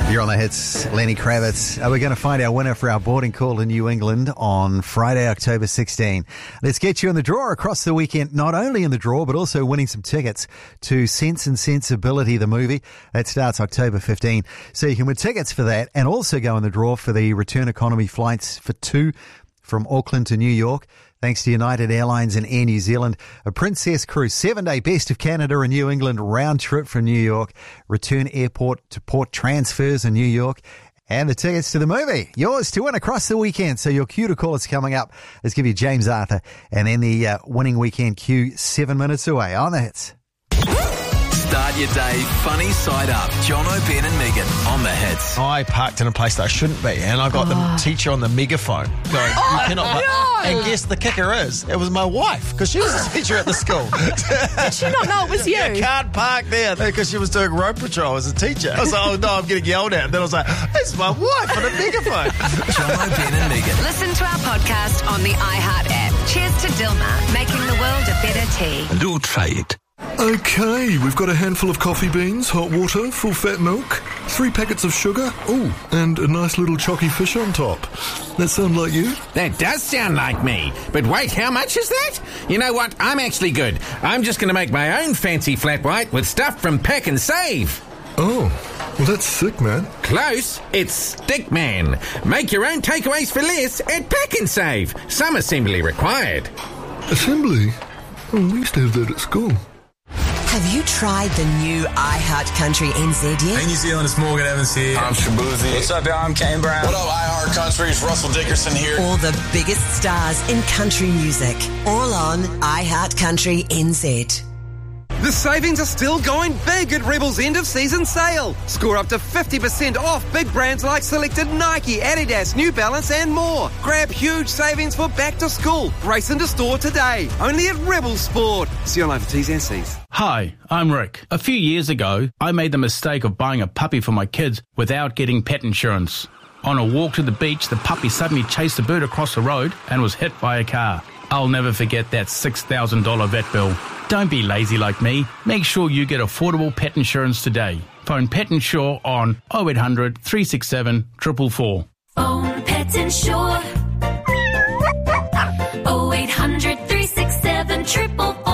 You're on the hits, Lenny Kravitz. We're going to find our winner for our boarding call in New England on Friday, October 16. Let's get you in the draw across the weekend, not only in the draw, but also winning some tickets to Sense and Sensibility, the movie. That starts October 15. So you can win tickets for that and also go in the draw for the return economy flights for 2 from Auckland to New York. Thanks to United Airlines and Air New Zealand, a Princess Cruise 7-day Best of Canada and New England round trip from New York, return airport to port transfers in New York, and the tickets to the movie. Yours to win across the weekend. So your cue to call is coming up. Let's give you James Arthur and then the winning weekend cue 7 minutes away on the hits. Start your day funny side up. John O'Brien and Megan on the hits. I parked in a place that I shouldn't be, and I got the teacher on the megaphone going, you cannot park. No. And guess the kicker is, it was my wife, because she was the teacher at the school. Did she not know it was you? You can't park there, because she was doing road patrol as a teacher. I was like, oh no, I'm getting yelled at. And then I was like, it's my wife on a megaphone. John O'Brien and Megan. Listen to our podcast on the iHeart app. Cheers to Dilmah, making the world a better tea. And we'll try it. Okay, we've got a handful of coffee beans, hot water, full fat milk, 3 packets of sugar, and a nice little chocky fish on top. That sound like you? That does sound like me. But wait, how much is that? You know what? I'm actually good. I'm just going to make my own fancy flat white with stuff from Pack and Save. Oh, well that's sick, man. Close. It's Stickman. Make your own takeaways for less at Pack and Save. Some assembly required. Assembly? Oh, we used to have that at school. Have you tried the new iHeart Country NZ yet? Hey New Zealand, it's Morgan Evans here. I'm Shabuzi. What's up, y'all? I'm Kane Brown. What up, iHeart Country? It's Russell Dickerson here. All the biggest stars in country music. All on iHeart Country NZ. The savings are still going big at Rebel's end-of-season sale. Score up to 50% off big brands like selected Nike, Adidas, New Balance and more. Grab huge savings for back to school. Race into store today. Only at Rebel Sport. See online for T's and C's. Hi, I'm Rick. A few years ago, I made the mistake of buying a puppy for my kids without getting pet insurance. On a walk to the beach, the puppy suddenly chased a bird across the road and was hit by a car. I'll never forget that $6,000 vet bill. Don't be lazy like me. Make sure you get affordable pet insurance today. Phone Pet Insure on 0800 367 444. Phone Pet Insure 0800 367 444.